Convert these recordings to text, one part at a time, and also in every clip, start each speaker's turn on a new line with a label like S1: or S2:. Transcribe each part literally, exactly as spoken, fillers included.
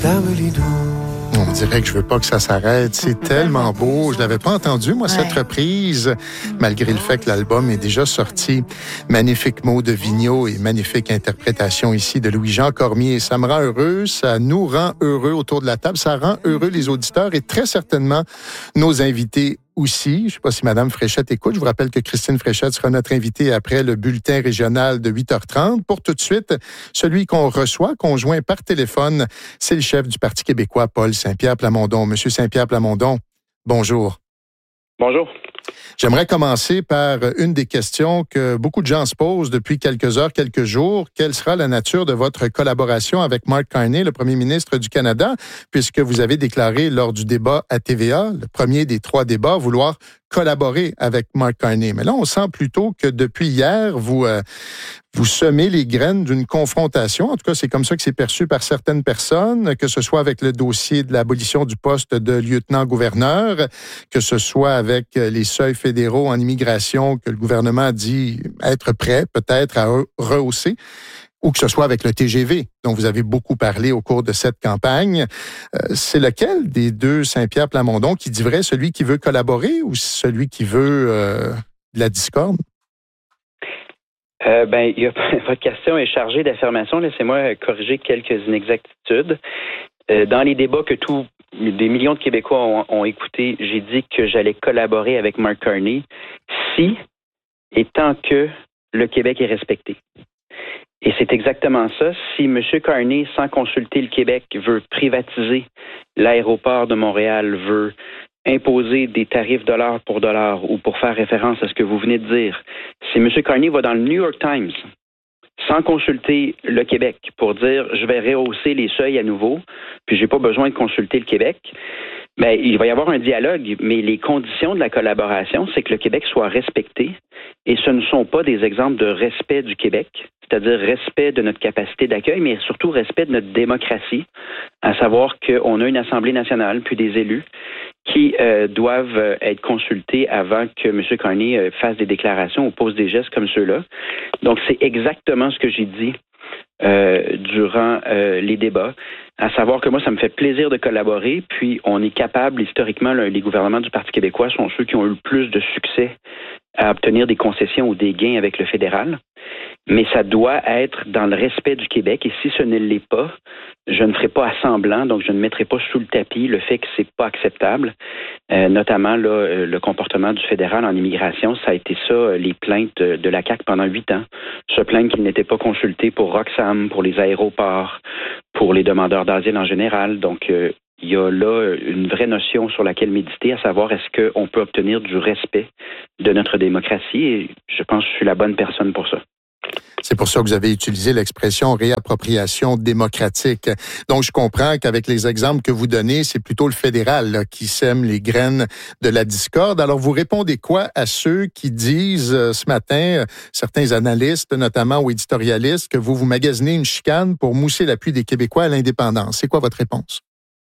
S1: On dirait que je veux pas que ça s'arrête. C'est tellement beau. Je l'avais pas entendu, moi, ouais. cette reprise, malgré le fait que l'album est déjà sorti. Magnifique mot de Vigneault et magnifique interprétation ici de Louis-Jean Cormier. Ça me rend heureux, ça nous rend heureux autour de la table, ça rend heureux les auditeurs et très certainement nos invités aussi. Je ne sais pas si Mme Fréchette écoute. Je vous rappelle que Christine Fréchette sera notre invitée après le bulletin régional de huit heures trente. Pour tout de suite, celui qu'on reçoit, qu'on joint par téléphone, c'est le chef du Parti québécois, Paul Saint-Pierre Plamondon. Monsieur Saint-Pierre Plamondon, bonjour.
S2: Bonjour.
S1: J'aimerais commencer par une des questions que beaucoup de gens se posent depuis quelques heures, quelques jours. Quelle sera la nature de votre collaboration avec Mark Carney, le premier ministre du Canada, puisque vous avez déclaré lors du débat à T V A, le premier des trois débats, vouloir collaborer avec Mark Carney. Mais là, on sent plutôt que depuis hier, vous, euh, vous semez les graines d'une confrontation. En tout cas, c'est comme ça que c'est perçu par certaines personnes, que ce soit avec le dossier de l'abolition du poste de lieutenant-gouverneur, que ce soit avec les seuils fédéraux en immigration que le gouvernement dit être prêt peut-être à rehausser, ou que ce soit avec le T G V, dont vous avez beaucoup parlé au cours de cette campagne. Euh, c'est lequel des deux Saint-Pierre Plamondon qui dit vrai, celui qui veut collaborer ou celui qui veut euh, de la discorde?
S2: Euh, ben, il y a, votre question est chargée d'affirmations. Laissez-moi corriger quelques inexactitudes. Euh, dans les débats que tous des millions de Québécois ont, ont écoutés, j'ai dit que j'allais collaborer avec Mark Carney si et tant que le Québec est respecté. Et c'est exactement ça. Si M. Carney, sans consulter le Québec, veut privatiser l'aéroport de Montréal, veut imposer des tarifs dollar pour dollar, ou pour faire référence à ce que vous venez de dire, si M. Carney va dans le New York Times sans consulter le Québec pour dire « je vais rehausser les seuils à nouveau, puis j'ai pas besoin de consulter le Québec », bien, il va y avoir un dialogue, mais les conditions de la collaboration, c'est que le Québec soit respecté, et ce ne sont pas des exemples de respect du Québec, c'est-à-dire respect de notre capacité d'accueil, mais surtout respect de notre démocratie, à savoir qu'on a une Assemblée nationale, puis des élus, qui euh, doivent être consultés avant que M. Carney euh, fasse des déclarations ou pose des gestes comme ceux-là. Donc, c'est exactement ce que j'ai dit euh, durant euh, les débats, à savoir que moi, ça me fait plaisir de collaborer, puis on est capable, historiquement, là, les gouvernements du Parti québécois sont ceux qui ont eu le plus de succès à obtenir des concessions ou des gains avec le fédéral, mais ça doit être dans le respect du Québec, et si ce ne l'est pas, je ne ferai pas à semblant, donc je ne mettrai pas sous le tapis le fait que c'est pas acceptable, euh, notamment là, le comportement du fédéral en immigration. Ça a été ça, les plaintes de la C A Q pendant huit ans. Se plaindre qu'il n'était pas consulté pour Roxham, pour les aéroports, pour les demandeurs d'asile en général. Donc, euh, il y a là une vraie notion sur laquelle méditer, à savoir est-ce qu'on peut obtenir du respect de notre démocratie, et je pense que je suis la bonne personne pour ça.
S1: C'est pour ça que vous avez utilisé l'expression réappropriation démocratique. Donc, je comprends qu'avec les exemples que vous donnez, c'est plutôt le fédéral là, qui sème les graines de la discorde. Alors, vous répondez quoi à ceux qui disent euh, ce matin, euh, certains analystes notamment ou éditorialistes, que vous vous magasinez une chicane pour mousser l'appui des Québécois à l'indépendance? C'est quoi votre réponse?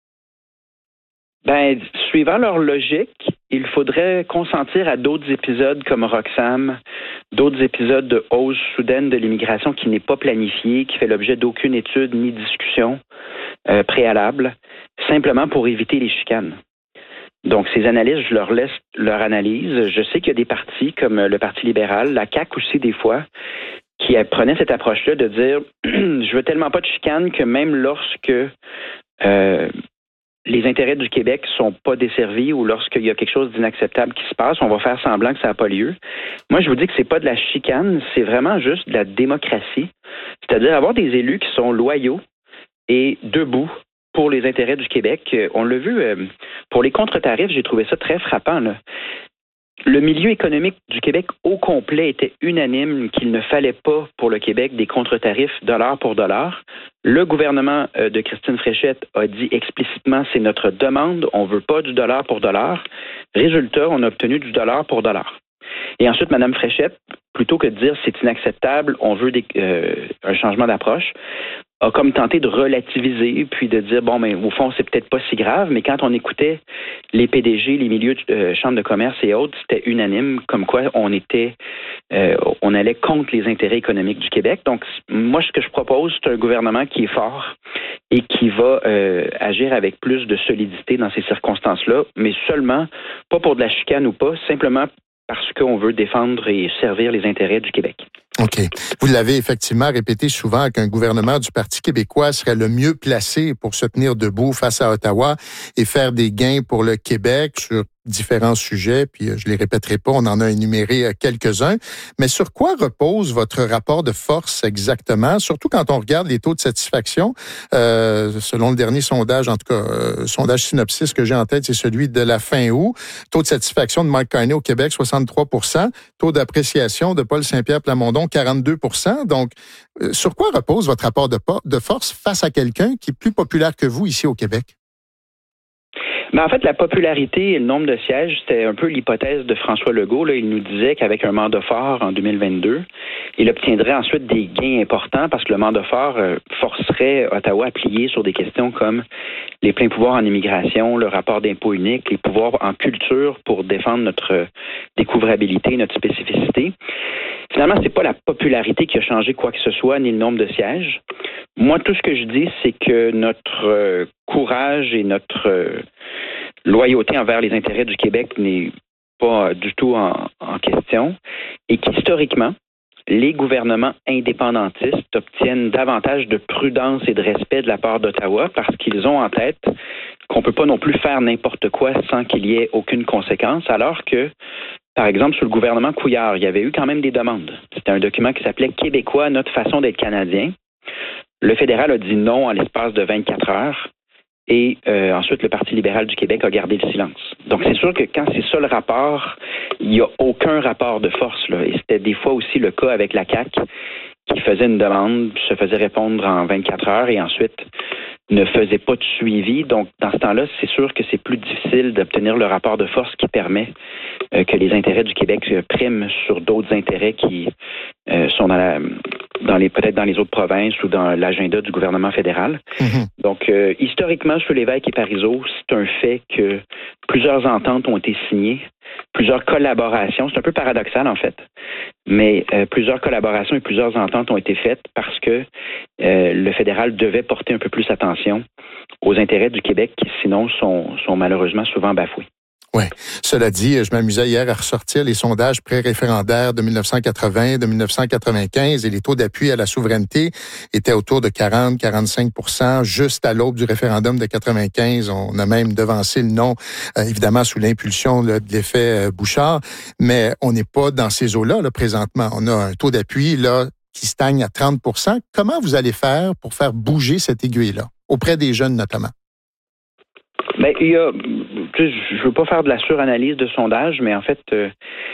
S2: Ben, suivant leur logique, il faudrait consentir à d'autres épisodes comme Roxham, d'autres épisodes de hausse soudaine de l'immigration qui n'est pas planifiée, qui fait l'objet d'aucune étude ni discussion euh, préalable, simplement pour éviter les chicanes. Donc, ces analystes, je leur laisse leur analyse. Je sais qu'il y a des partis comme le Parti libéral, la C A Q aussi des fois, qui prenaient cette approche-là de dire « je veux tellement pas de chicanes que même lorsque... Euh, les intérêts du Québec sont pas desservis ou lorsqu'il y a quelque chose d'inacceptable qui se passe, on va faire semblant que ça n'a pas lieu. » Moi, je vous dis que c'est pas de la chicane, c'est vraiment juste de la démocratie. C'est-à-dire avoir des élus qui sont loyaux et debout pour les intérêts du Québec. On l'a vu, pour les contre-tarifs, j'ai trouvé ça très frappant, là. Le milieu économique du Québec au complet était unanime qu'il ne fallait pas pour le Québec des contre-tarifs dollar pour dollar. Le gouvernement de Christine Fréchette a dit explicitement c'est notre demande, on veut pas du dollar pour dollar. Résultat, on a obtenu du dollar pour dollar. Et ensuite, Mme Fréchette, plutôt que de dire c'est inacceptable, on veut des, euh, un changement d'approche, a comme tenté de relativiser, puis de dire, bon, mais au fond, c'est peut-être pas si grave, mais quand on écoutait les P D G, les milieux de euh, chambres de commerce et autres, c'était unanime, comme quoi on était, euh, on allait contre les intérêts économiques du Québec. Donc, moi, ce que je propose, c'est un gouvernement qui est fort et qui va euh, agir avec plus de solidité dans ces circonstances-là, mais seulement, pas pour de la chicane ou pas, simplement parce qu'on veut défendre et servir les intérêts du Québec.
S1: OK. Vous l'avez effectivement répété souvent qu'un gouvernement du Parti québécois serait le mieux placé pour se tenir debout face à Ottawa et faire des gains pour le Québec sur différents sujets, puis je les répéterai pas, on en a énuméré quelques-uns. Mais sur quoi repose votre rapport de force exactement, surtout quand on regarde les taux de satisfaction? Euh, selon le dernier sondage, en tout cas, euh, sondage Synopsis que j'ai en tête, c'est celui de la fin août. Taux de satisfaction de Mark Carney au Québec, soixante-trois pour cent. Taux d'appréciation de Paul Saint-Pierre Plamondon, quarante-deux pour cent. Donc, euh, sur quoi repose votre rapport de, de force face à quelqu'un qui est plus populaire que vous ici au Québec?
S2: Mais en fait, la popularité et le nombre de sièges, c'était un peu l'hypothèse de François Legault. Là. Il nous disait qu'avec un mandat fort en deux mille vingt-deux, il obtiendrait ensuite des gains importants parce que le mandat fort euh, forcerait Ottawa à plier sur des questions comme les pleins pouvoirs en immigration, le rapport d'impôt unique, les pouvoirs en culture pour défendre notre découvrabilité, notre spécificité. Finalement, c'est pas la popularité qui a changé quoi que ce soit, ni le nombre de sièges. Moi, tout ce que je dis, c'est que notre euh, courage et notre euh, loyauté envers les intérêts du Québec n'est pas du tout en, en question et qu'historiquement, les gouvernements indépendantistes obtiennent davantage de prudence et de respect de la part d'Ottawa parce qu'ils ont en tête qu'on ne peut pas non plus faire n'importe quoi sans qu'il y ait aucune conséquence, alors que, par exemple, sous le gouvernement Couillard, il y avait eu quand même des demandes. C'était un document qui s'appelait « Québécois, notre façon d'être Canadien ». Le fédéral a dit non en l'espace de vingt-quatre heures et euh, ensuite le Parti libéral du Québec a gardé le silence. Donc c'est sûr que quand c'est ça le rapport, il n'y a aucun rapport de force, là. Et c'était des fois aussi le cas avec la C A Q qui faisait une demande, se faisait répondre en vingt-quatre heures et ensuite ne faisait pas de suivi. Donc, dans ce temps-là, c'est sûr que c'est plus difficile d'obtenir le rapport de force qui permet euh, que les intérêts du Québec euh, priment sur d'autres intérêts qui euh, sont dans la, dans les, peut-être dans les autres provinces ou dans l'agenda du gouvernement fédéral. Mm-hmm. Donc, euh, historiquement, sous Lévesque et Parizeau, c'est un fait que plusieurs ententes ont été signées, plusieurs collaborations. C'est un peu paradoxal, en fait. Mais euh, plusieurs collaborations et plusieurs ententes ont été faites parce que euh, le fédéral devait porter un peu plus attention aux intérêts du Québec qui, sinon, sont, sont malheureusement souvent bafoués.
S1: Oui. Cela dit, je m'amusais hier à ressortir les sondages pré-référendaires de dix-neuf cent quatre-vingts, de dix-neuf cent quatre-vingt-quinze et les taux d'appui à la souveraineté étaient autour de quarante à quarante-cinq pour cent. Juste à l'aube du référendum de quatre-vingt-quinze, on a même devancé le non, euh, évidemment sous l'impulsion là, de l'effet euh, Bouchard, mais on n'est pas dans ces eaux-là là, présentement. On a un taux d'appui là qui stagne à trente pour cent. Comment vous allez faire pour faire bouger cette aiguille-là, auprès des jeunes notamment?
S2: Bien, il y a, je ne veux pas faire de la suranalyse de sondage, mais en fait, euh,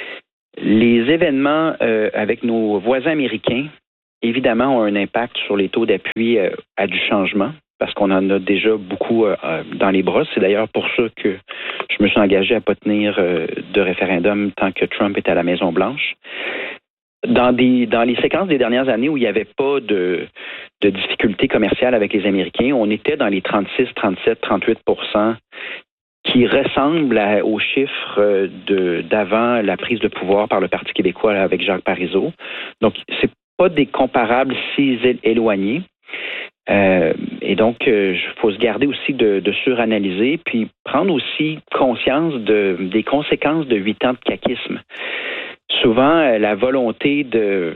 S2: les événements euh, avec nos voisins américains, évidemment, ont un impact sur les taux d'appui euh, à du changement, parce qu'on en a déjà beaucoup euh, dans les bras. C'est d'ailleurs pour ça que je me suis engagé à ne pas tenir euh, de référendum tant que Trump est à la Maison-Blanche. Dans, des, dans les séquences des dernières années où il n'y avait pas de, de difficultés commerciales avec les Américains, on était dans les trente-six, trente-sept, trente-huit pour cent qui ressemblent à, aux chiffres de, d'avant la prise de pouvoir par le Parti québécois là, avec Jacques Parizeau. Donc, c'est pas des comparables si éloignés. Euh, et donc, il euh, faut se garder aussi de, de suranalyser, puis prendre aussi conscience de, des conséquences de huit ans de caquisme. Souvent, la volonté de,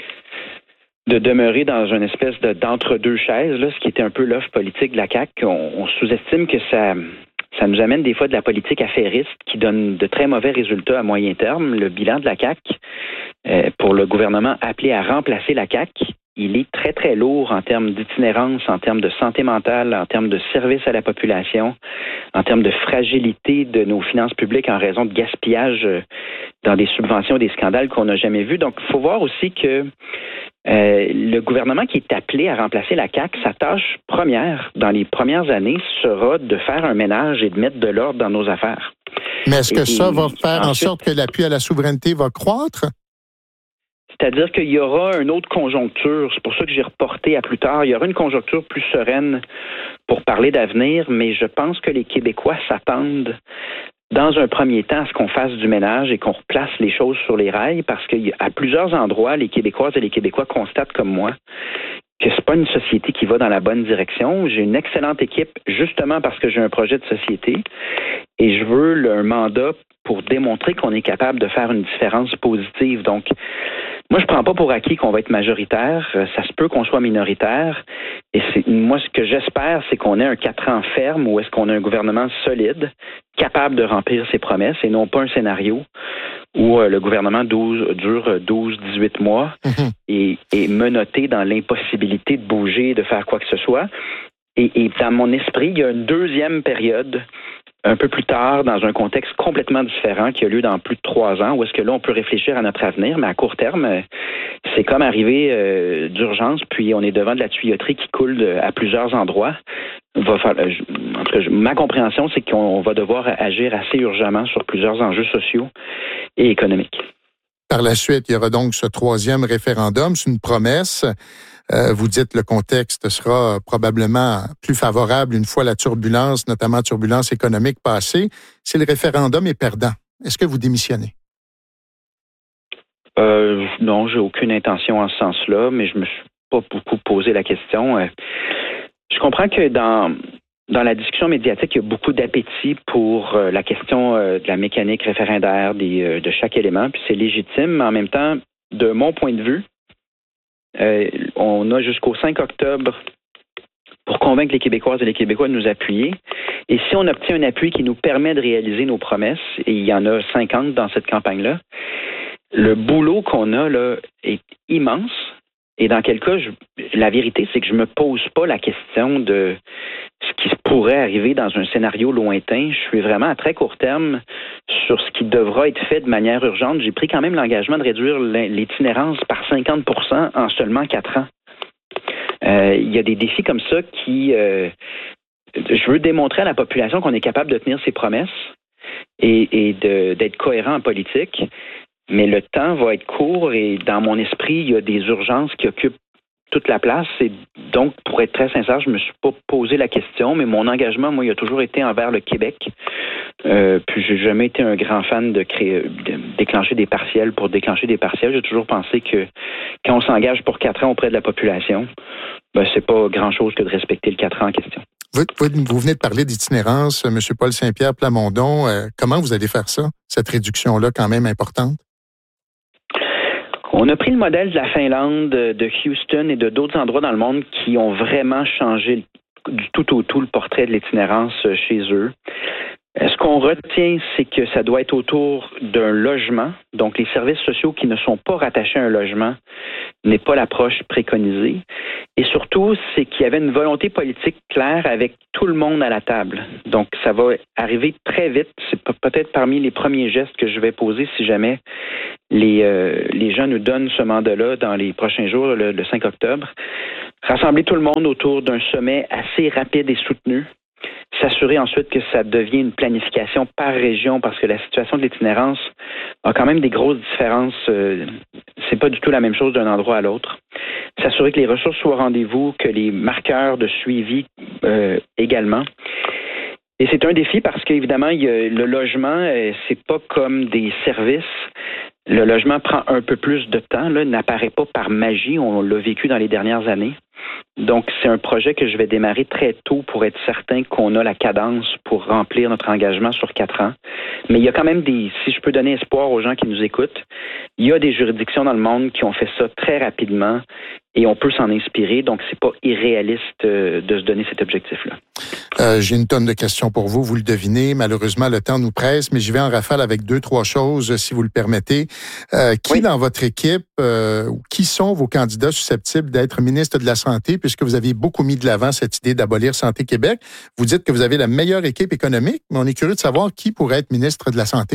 S2: de demeurer dans une espèce de, d'entre-deux chaises, là, ce qui était un peu l'offre politique de la C A Q, on, on sous-estime que ça, ça nous amène des fois de la politique affairiste qui donne de très mauvais résultats à moyen terme. Le bilan de la C A Q, euh, pour le gouvernement appelé à remplacer la C A Q, il est très, très lourd en termes d'itinérance, en termes de santé mentale, en termes de service à la population, en termes de fragilité de nos finances publiques en raison de gaspillage dans des subventions, des scandales qu'on n'a jamais vus. Donc, il faut voir aussi que euh, le gouvernement qui est appelé à remplacer la C A Q, sa tâche première dans les premières années sera de faire un ménage et de mettre de l'ordre dans nos affaires.
S1: Mais est-ce que
S2: et,
S1: ça va faire
S2: ensuite,
S1: en sorte que l'appui à la souveraineté va croître?
S2: C'est-à-dire qu'il y aura une autre conjoncture. C'est pour ça que j'ai reporté à plus tard. Il y aura une conjoncture plus sereine pour parler d'avenir, mais je pense que les Québécois s'attendent dans un premier temps à ce qu'on fasse du ménage et qu'on replace les choses sur les rails, parce qu'à plusieurs endroits, les Québécoises et les Québécois constatent comme moi que c'est pas une société qui va dans la bonne direction. J'ai une excellente équipe justement parce que j'ai un projet de société et je veux un mandat pour démontrer qu'on est capable de faire une différence positive. Donc, moi, je prends pas pour acquis qu'on va être majoritaire. Ça se peut qu'on soit minoritaire. Et c'est, moi, ce que j'espère, c'est qu'on ait un quatre ans ferme ou est-ce qu'on a un gouvernement solide, capable de remplir ses promesses et non pas un scénario où euh, le gouvernement douze, dure douze à dix-huit mois mm-hmm. et est menotté dans l'impossibilité de bouger, de faire quoi que ce soit. Et, et dans mon esprit, il y a une deuxième période un peu plus tard, dans un contexte complètement différent qui a lieu dans plus de trois ans, où est-ce que là, on peut réfléchir à notre avenir, mais à court terme, c'est comme arrivé euh, d'urgence, puis on est devant de la tuyauterie qui coule de, à plusieurs endroits. Va faire, en tout cas, ma compréhension, c'est qu'on va devoir agir assez urgemment sur plusieurs enjeux sociaux et économiques.
S1: Par la suite, il y aura donc ce troisième référendum. C'est une promesse. Euh, vous dites que le contexte sera probablement plus favorable une fois la turbulence, notamment turbulence économique, passée. Si le référendum est perdant, est-ce que vous démissionnez?
S2: Euh, non, j'ai aucune intention en ce sens-là, mais je me suis pas beaucoup posé la question. Euh, je comprends que dans... Dans la discussion médiatique, il y a beaucoup d'appétit pour euh, la question euh, de la mécanique référendaire des, euh, de chaque élément, puis c'est légitime, mais en même temps, de mon point de vue, euh, on a jusqu'au cinq octobre pour convaincre les Québécoises et les Québécois de nous appuyer. Et si on obtient un appui qui nous permet de réaliser nos promesses, et il y en a cinquante dans cette campagne-là, le boulot qu'on a là est immense. Et dans quel cas, je, la vérité, c'est que je me pose pas la question de ce qui pourrait arriver dans un scénario lointain. Je suis vraiment à très court terme sur ce qui devra être fait de manière urgente. J'ai pris quand même l'engagement de réduire l'itinérance par cinquante pour cent en seulement quatre ans. Euh, il y a des défis comme ça qui... Euh, je veux démontrer à la population qu'on est capable de tenir ses promesses et, et de, d'être cohérent en politique. Mais le temps va être court et dans mon esprit, il y a des urgences qui occupent toute la place. Et donc, pour être très sincère, je ne me suis pas posé la question, mais mon engagement, moi, il a toujours été envers le Québec. Euh, puis, j'ai jamais été un grand fan de créer, de déclencher des partiels pour déclencher des partiels. J'ai toujours pensé que quand on s'engage pour quatre ans auprès de la population, ben, c'est pas grand-chose que de respecter le quatre ans en question.
S1: Vous, vous venez de parler d'itinérance, M. Paul Saint-Pierre Plamondon. Euh, comment vous allez faire ça, cette réduction-là quand même importante?
S2: On a pris le modèle de la Finlande, de Houston et de d'autres endroits dans le monde qui ont vraiment changé du tout au tout le portrait de l'itinérance chez eux. Ce qu'on retient, c'est que ça doit être autour d'un logement. Donc, les services sociaux qui ne sont pas rattachés à un logement n'est pas l'approche préconisée. Et surtout, c'est qu'il y avait une volonté politique claire avec tout le monde à la table. Donc, ça va arriver très vite. C'est peut-être parmi les premiers gestes que je vais poser si jamais les, euh, les gens nous donnent ce mandat-là dans les prochains jours, le, le cinq octobre. Rassembler tout le monde autour d'un sommet assez rapide et soutenu. S'assurer ensuite que ça devient une planification par région parce que la situation de l'itinérance a quand même des grosses différences. Euh, c'est pas du tout la même chose d'un endroit à l'autre. S'assurer que les ressources soient au rendez-vous, que les marqueurs de suivi euh, également. Et c'est un défi parce qu'évidemment, il y a le logement, euh, c'est pas comme des services. Le logement prend un peu plus de temps, là, n'apparaît pas par magie. On l'a vécu dans les dernières années. Donc, c'est un projet que je vais démarrer très tôt pour être certain qu'on a la cadence pour remplir notre engagement sur quatre ans. Mais il y a quand même des, si je peux donner espoir aux gens qui nous écoutent, il y a des juridictions dans le monde qui ont fait ça très rapidement et on peut s'en inspirer. Donc, c'est pas irréaliste de se donner cet objectif-là.
S1: Euh, j'ai une tonne de questions pour vous, vous le devinez. Malheureusement, le temps nous presse, mais j'y vais en rafale avec deux, trois choses, si vous le permettez. Euh, qui oui. Dans votre équipe, euh, qui sont vos candidats susceptibles d'être ministre de la Santé, puisque vous avez beaucoup mis de l'avant cette idée d'abolir Santé Québec? Vous dites que vous avez la meilleure équipe économique, mais on est curieux de savoir qui pourrait être ministre de la Santé.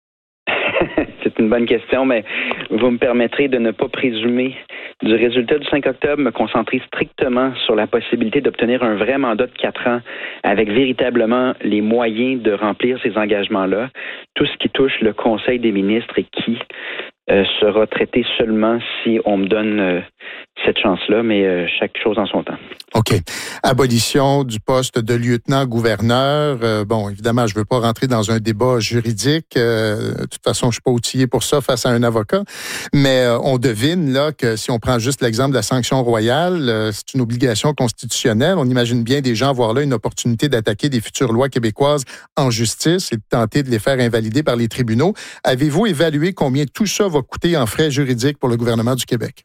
S2: C'est une bonne question, mais vous me permettrez de ne pas présumer du résultat du cinq octobre, me concentrer strictement sur la possibilité d'obtenir un vrai mandat de quatre ans avec véritablement les moyens de remplir ces engagements-là. Tout ce qui touche le Conseil des ministres et qui euh, sera traité seulement si on me donne euh, cette chance-là, mais euh, chaque chose en son temps.
S1: OK. Abolition du poste de lieutenant-gouverneur. Euh, bon, évidemment, je ne veux pas rentrer dans un débat juridique. Euh, de toute façon, je ne suis pas outillé pour ça face à un avocat. Mais euh, on devine là que si on prend juste l'exemple de la sanction royale, euh, c'est une obligation constitutionnelle. On imagine bien des gens voir là une opportunité d'attaquer des futures lois québécoises en justice et de tenter de les faire invalider par les tribunaux. Avez-vous évalué combien tout ça va coûter en frais juridiques pour le gouvernement du Québec?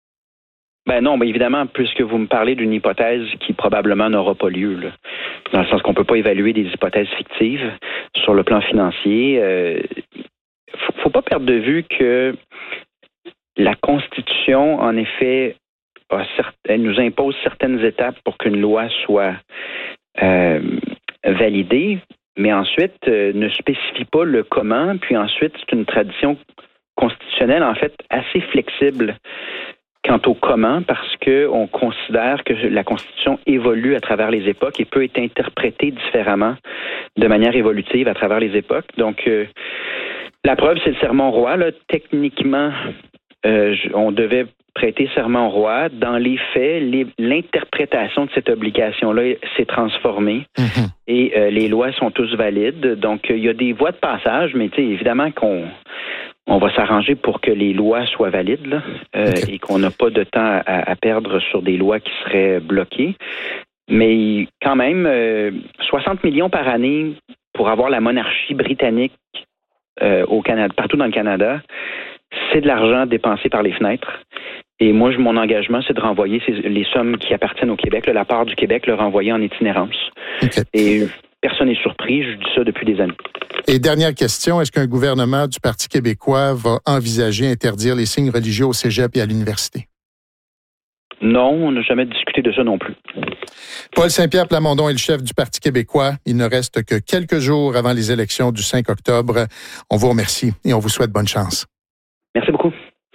S2: Ben non, ben évidemment, puisque vous me parlez d'une hypothèse qui probablement n'aura pas lieu, là, dans le sens qu'on ne peut pas évaluer des hypothèses fictives sur le plan financier. Euh, faut, faut pas perdre de vue que la Constitution, en effet, a certes, elle nous impose certaines étapes pour qu'une loi soit euh, validée, mais ensuite euh, ne spécifie pas le comment. Puis ensuite, c'est une tradition constitutionnelle, en fait, assez flexible quant au comment, parce qu'on considère que la Constitution évolue à travers les époques et peut être interprétée différemment de manière évolutive à travers les époques. Donc, euh, la preuve, c'est le serment au roi. Là. Techniquement, euh, on devait prêter serment au roi. Dans les faits, les, l'interprétation de cette obligation-là s'est transformée mm-hmm. et euh, les lois sont tous valides. Donc, il y a des voies de passage, mais évidemment qu'on On va s'arranger pour que les lois soient valides là, euh, okay. et qu'on n'a pas de temps à, à perdre sur des lois qui seraient bloquées. Mais quand même, euh, soixante millions par année pour avoir la monarchie britannique euh, au Canada, partout dans le Canada, c'est de l'argent dépensé par les fenêtres. Et moi, mon engagement, c'est de renvoyer ces, les sommes qui appartiennent au Québec, là, la part du Québec, le renvoyer en itinérance. Okay. Et personne n'est surpris, je dis ça depuis des années.
S1: Et dernière question, est-ce qu'un gouvernement du Parti québécois va envisager interdire les signes religieux au cégep et à l'université?
S2: Non, on n'a jamais discuté de ça non plus.
S1: Paul Saint-Pierre Plamondon est le chef du Parti québécois. Il ne reste que quelques jours avant les élections du cinq octobre. On vous remercie et on vous souhaite bonne chance.
S2: Merci beaucoup.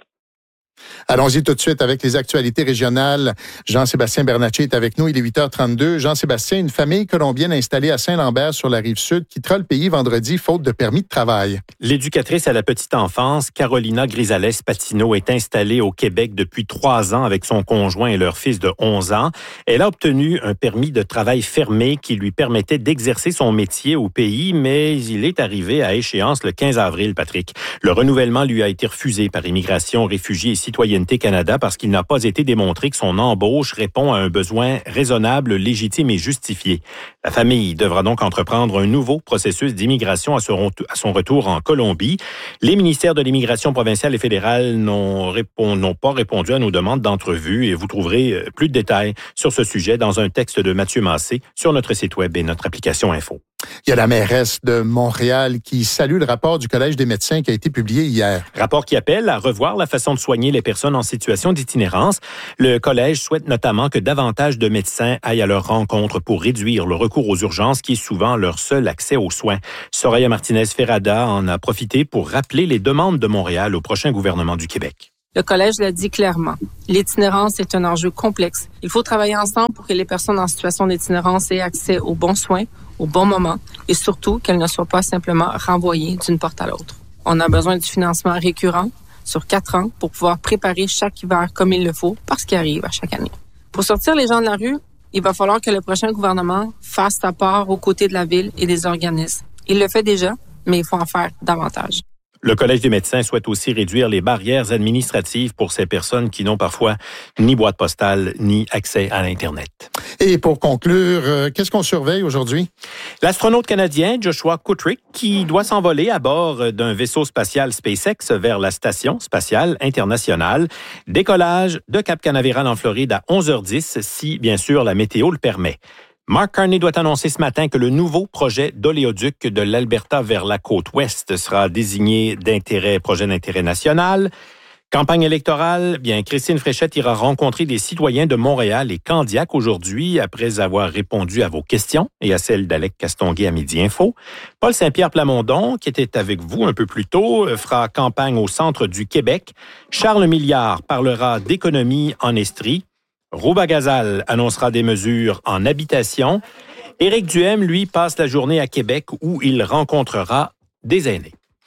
S1: Allons-y tout de suite avec les actualités régionales. Jean-Sébastien Bernatchez est avec nous. Il est huit heures trente-deux. Jean-Sébastien, une famille colombienne installée à Saint-Lambert sur la Rive-Sud quittera le pays vendredi faute de permis de travail.
S3: L'éducatrice à la petite enfance, Carolina Grisales-Patino, est installée au Québec depuis trois ans avec son conjoint et leur fils de onze ans. Elle a obtenu un permis de travail fermé qui lui permettait d'exercer son métier au pays, mais il est arrivé à échéance le quinze avril, Patrick. Le renouvellement lui a été refusé par Immigration, Réfugiés et Citoyenneté Canada parce qu'il n'a pas été démontré que son embauche répond à un besoin raisonnable, légitime et justifié. La famille devra donc entreprendre un nouveau processus d'immigration à son, à son retour en Colombie. Les ministères de l'immigration provinciale et fédérale n'ont, répond, n'ont pas répondu à nos demandes d'entrevue et vous trouverez plus de détails sur ce sujet dans un texte de Mathieu Massé sur notre site web et notre application Info.
S1: Il y a la mairesse de Montréal qui salue le rapport du Collège des médecins qui a été publié hier.
S3: Rapport qui appelle à revoir la façon de soigner les personnes en situation d'itinérance. Le Collège souhaite notamment que davantage de médecins aillent à leur rencontre pour réduire le recours aux urgences qui est souvent leur seul accès aux soins. Soraya Martinez-Ferrada en a profité pour rappeler les demandes de Montréal au prochain gouvernement du Québec.
S4: Le Collège l'a dit clairement. L'itinérance est un enjeu complexe. Il faut travailler ensemble pour que les personnes en situation d'itinérance aient accès aux bons soins, au bon moment, et surtout qu'elles ne soient pas simplement renvoyées d'une porte à l'autre. On a besoin du financement récurrent sur quatre ans pour pouvoir préparer chaque hiver comme il le faut, parce qu'il arrive à chaque année. Pour sortir les gens de la rue, il va falloir que le prochain gouvernement fasse sa part aux côtés de la ville et des organismes. Il le fait déjà, mais il faut en faire davantage.
S3: Le Collège des médecins souhaite aussi réduire les barrières administratives pour ces personnes qui n'ont parfois ni boîte postale ni accès à l'Internet.
S1: Et pour conclure, euh, qu'est-ce qu'on surveille aujourd'hui?
S3: L'astronaute canadien Joshua Kutrick, qui doit s'envoler à bord d'un vaisseau spatial SpaceX vers la Station spatiale internationale. Décollage de Cap Canaveral en Floride à onze heures dix, si bien sûr la météo le permet. Mark Carney doit annoncer ce matin que le nouveau projet d'oléoduc de l'Alberta vers la côte ouest sera désigné d'intérêt, projet d'intérêt national. Campagne électorale, bien, Christine Fréchette ira rencontrer des citoyens de Montréal et Candiac aujourd'hui après avoir répondu à vos questions et à celles d'Alec Castonguay à Midi Info. Paul Saint-Pierre Plamondon, qui était avec vous un peu plus tôt, fera campagne au centre du Québec. Charles Milliard parlera d'économie en Estrie. Rouba Gazal annoncera des mesures en habitation. Éric Duhem, lui, passe la journée à Québec où il rencontrera des aînés.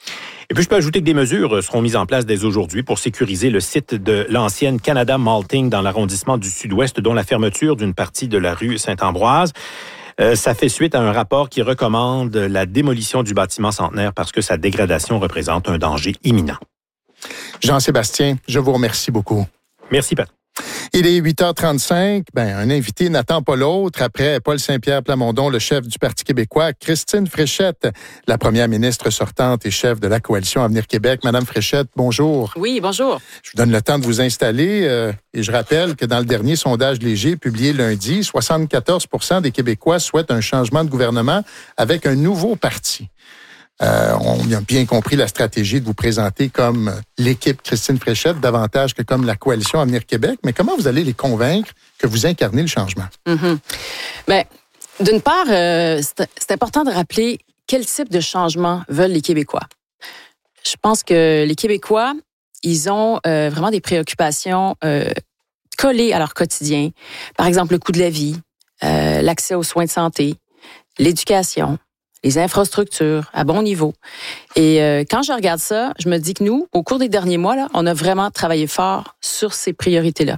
S3: Et puis, je peux ajouter que des mesures seront mises en place dès aujourd'hui pour sécuriser le site de l'ancienne Canada Malting dans l'arrondissement du Sud-Ouest, dont la fermeture d'une partie de la rue Saint-Ambroise. Euh, ça fait suite à un rapport qui recommande la démolition du bâtiment centenaire parce que sa dégradation représente un danger imminent.
S1: Jean-Sébastien, je vous remercie beaucoup.
S3: Merci, Pat.
S1: Il est huit heures trente-cinq. Ben, un invité n'attend pas l'autre. Après Paul Saint-Pierre Plamondon, le chef du Parti québécois, Christine Fréchette, la première ministre sortante et chef de la Coalition Avenir Québec. Madame Fréchette, bonjour.
S5: Oui, bonjour.
S1: Je vous donne le temps de vous installer euh, et je rappelle que dans le dernier sondage léger publié lundi, soixante-quatorze pour cent des Québécois souhaitent un changement de gouvernement avec un nouveau parti. Euh, on a bien compris la stratégie de vous présenter comme l'équipe Christine Fréchette davantage que comme la Coalition Avenir Québec. Mais comment vous allez les convaincre que vous incarnez le changement?
S5: Mm-hmm. Bien, d'une part, euh, c'est, c'est important de rappeler quel type de changement veulent les Québécois. Je pense que les Québécois, ils ont euh, vraiment des préoccupations euh, collées à leur quotidien. Par exemple, le coût de la vie, euh, l'accès aux soins de santé, l'éducation, les infrastructures à bon niveau. Et euh, quand je regarde ça, je me dis que nous, au cours des derniers mois, là, on a vraiment travaillé fort sur ces priorités-là.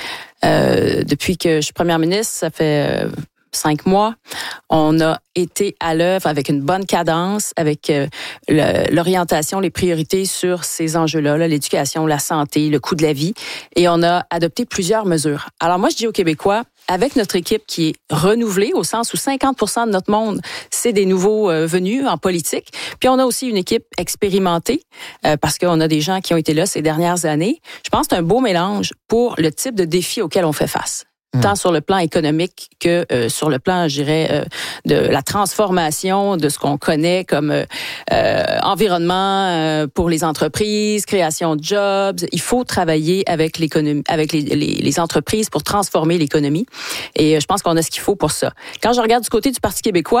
S5: Euh, depuis que je suis première ministre, ça fait euh, cinq mois, on a été à l'œuvre avec une bonne cadence, avec euh, le, l'orientation, les priorités sur ces enjeux-là, là, l'éducation, la santé, le coût de la vie, et on a adopté plusieurs mesures. Alors moi, je dis aux Québécois, avec notre équipe qui est renouvelée, au sens où cinquante pour cent de notre monde, c'est des nouveaux euh, venus en politique. Puis on a aussi une équipe expérimentée, euh, parce qu'on a des gens qui ont été là ces dernières années. Je pense que c'est un beau mélange pour le type de défi auquel on fait face. Mmh. Tant sur le plan économique que euh, sur le plan, je dirais, euh, de la transformation de ce qu'on connaît comme euh, euh, environnement euh, pour les entreprises, création de jobs. Il faut travailler avec l'économie, avec les, les, les entreprises pour transformer l'économie. Et euh, je pense qu'on a ce qu'il faut pour ça. Quand je regarde du côté du Parti québécois,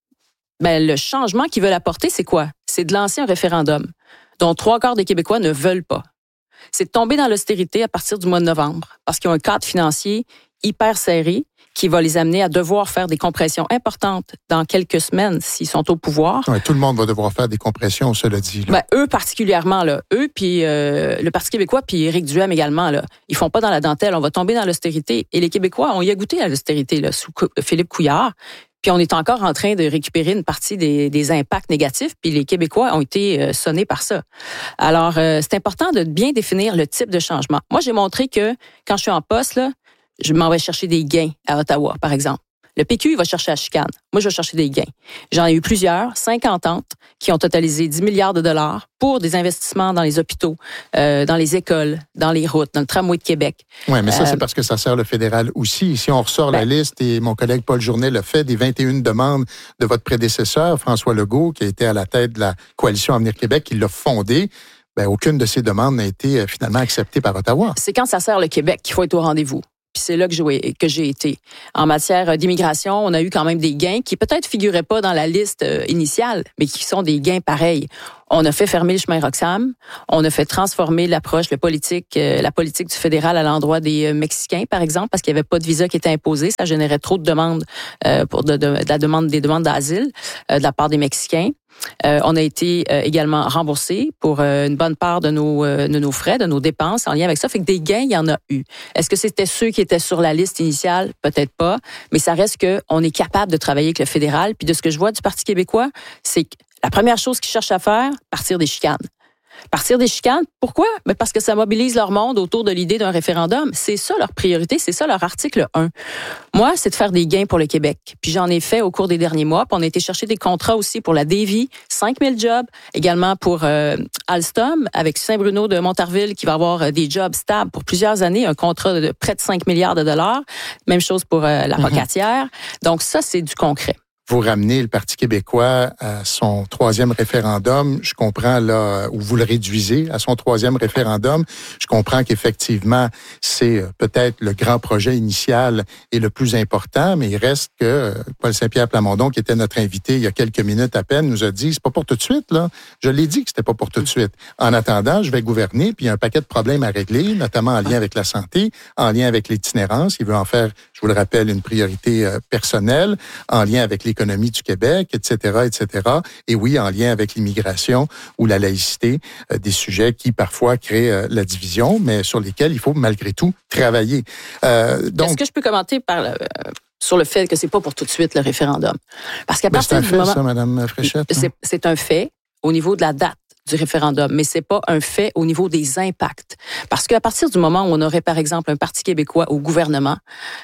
S5: ben le changement qu'ils veulent apporter, c'est quoi? C'est de lancer un référendum dont trois quarts des Québécois ne veulent pas. C'est de tomber dans l'austérité à partir du mois de novembre parce qu'ils ont un cadre financier hyper serré qui va les amener à devoir faire des compressions importantes dans quelques semaines s'ils sont au pouvoir.
S1: Ouais, tout le monde va devoir faire des compressions, cela dit. Là.
S5: Ben, eux particulièrement, là, eux, puis euh, le Parti québécois, puis Éric Duhem également, là, ils font pas dans la dentelle, on va tomber dans l'austérité. Et les Québécois ont y a goûté à l'austérité là, sous Philippe Couillard. Puis on est encore en train de récupérer une partie des, des impacts négatifs, puis les Québécois ont été euh, sonnés par ça. Alors, euh, c'est important de bien définir le type de changement. Moi, j'ai montré que quand je suis en poste, là, je m'en vais chercher des gains à Ottawa, par exemple. Le P Q, il va chercher à chicane. Moi, je vais chercher des gains. J'en ai eu plusieurs, cinquante ententes, qui ont totalisé dix milliards de dollars pour des investissements dans les hôpitaux, euh, dans les écoles, dans les routes, dans le tramway de Québec.
S1: Oui, mais ça,
S5: euh,
S1: c'est parce que ça sert le fédéral aussi. Si on ressort ben, la liste, et mon collègue Paul Journet l'a fait, des vingt et une demandes de votre prédécesseur, François Legault, qui a été à la tête de la Coalition Avenir Québec, qui l'a fondée, ben, aucune de ces demandes n'a été finalement acceptée par Ottawa.
S5: C'est quand ça sert le Québec qu'il faut être au rendez-vous. Puis c'est là que j'ai, que j'ai été. En matière d'immigration, on a eu quand même des gains qui peut-être figuraient pas dans la liste initiale, mais qui sont des gains pareils. On a fait fermer le chemin Roxham. On a fait transformer l'approche, le politique, euh, la politique du fédéral à l'endroit des euh, Mexicains, par exemple, parce qu'il n'y avait pas de visa qui était imposé. Ça générait trop de demandes euh, pour de, de, de la demande des demandes d'asile euh, de la part des Mexicains. Euh, on a été euh, également remboursé pour euh, une bonne part de nos, euh, de nos frais, de nos dépenses en lien avec ça. Fait que des gains, il y en a eu. Est-ce que c'était ceux qui étaient sur la liste initiale? Peut-être pas. Mais ça reste qu'on est capable de travailler avec le fédéral. Puis de ce que je vois du Parti québécois, c'est que la première chose qu'ils cherchent à faire, partir des chicanes. Partir des chicanes, pourquoi? Mais parce que ça mobilise leur monde autour de l'idée d'un référendum. C'est ça leur priorité, c'est ça leur article un. Moi, c'est de faire des gains pour le Québec. Puis j'en ai fait au cours des derniers mois. Puis on a été chercher des contrats aussi pour la Davie, cinq mille jobs. Également pour euh, Alstom, avec Saint-Bruno de Montarville, qui va avoir des jobs stables pour plusieurs années, un contrat de près de cinq milliards de dollars. Même chose pour euh, la Pocatière. Mm-hmm. Donc ça, c'est du concret.
S1: Vous ramenez le Parti québécois à son troisième référendum. Je comprends là où vous le réduisez à son troisième référendum. Je comprends qu'effectivement, c'est peut-être le grand projet initial et le plus important, mais il reste que Paul Saint-Pierre Plamondon, qui était notre invité il y a quelques minutes à peine, nous a dit, c'est pas pour tout de suite, là. Je l'ai dit que c'était pas pour tout de suite. En attendant, je vais gouverner, puis il y a un paquet de problèmes à régler, notamment en lien avec la santé, en lien avec l'itinérance. Il veut en faire, je vous le rappelle, une priorité personnelle, en lien avec l'économie l'économie du Québec, et cetera, et cetera. Et oui, en lien avec l'immigration ou la laïcité, euh, des sujets qui parfois créent euh, la division, mais sur lesquels il faut malgré tout travailler. Euh, donc,
S5: Est-ce que je peux commenter par le, euh, sur le fait que c'est pas pour tout de suite le référendum? Parce qu'à
S1: ben,
S5: partir
S1: c'est un
S5: du
S1: fait,
S5: moment,
S1: ça, Mme Fréchette.
S5: c'est,
S1: hein?
S5: c'est un fait au niveau de la date du référendum, mais c'est pas un fait au niveau des impacts. Parce qu'à partir du moment où on aurait, par exemple, un Parti québécois au gouvernement,